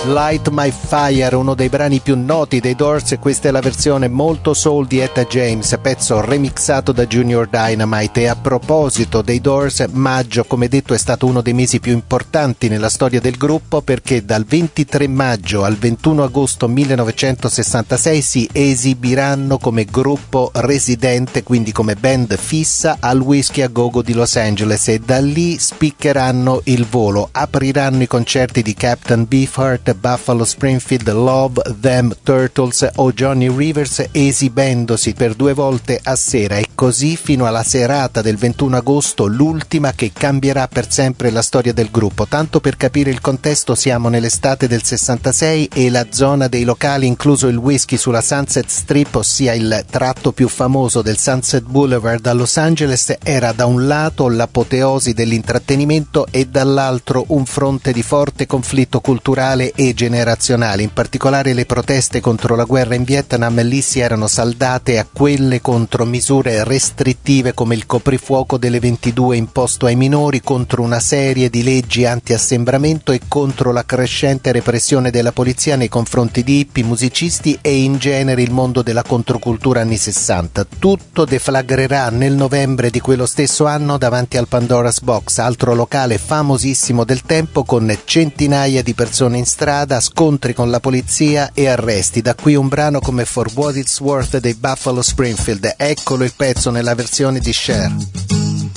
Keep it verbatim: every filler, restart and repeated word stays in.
Light My Fire, uno dei brani più noti dei Doors, e questa è la versione molto soul di Etta James, pezzo remixato da Junior Dynamite. E a proposito dei Doors, maggio, come detto, è stato uno dei mesi più importanti nella storia del gruppo, perché dal ventitré maggio al ventuno agosto millenovecentosessantasei si esibiranno come gruppo residente, quindi come band fissa, al Whisky a Go-Go di Los Angeles, e da lì spiccheranno il volo. Apriranno i concerti di Captain Beefheart, Buffalo Springfield, Love, Them, Turtles o Johnny Rivers, esibendosi per due volte a sera, e così fino alla serata del ventuno agosto, l'ultima che cambierà per sempre la storia del gruppo. Tanto per capire il contesto, siamo nell'estate del sessantasei e la zona dei locali, incluso il whisky sulla Sunset Strip, ossia il tratto più famoso del Sunset Boulevard a Los Angeles, era da un lato l'apoteosi dell'intrattenimento e dall'altro un fronte di forte conflitto culturale e generazionale. In particolare le proteste contro la guerra in Vietnam lì si erano saldate a quelle contro misure restrittive come il coprifuoco delle ventidue imposto ai minori, contro una serie di leggi anti-assembramento e contro la crescente repressione della polizia nei confronti di hippie, musicisti e in genere il mondo della controcultura anni sessanta. Tutto deflagrerà nel novembre di quello stesso anno davanti al Pandora's Box, altro locale famosissimo del tempo, con centinaia di persone in strada, scontri con la polizia e arresti. Da qui un brano come For What It's Worth dei Buffalo Springfield. Eccolo il pezzo nella versione di Cher.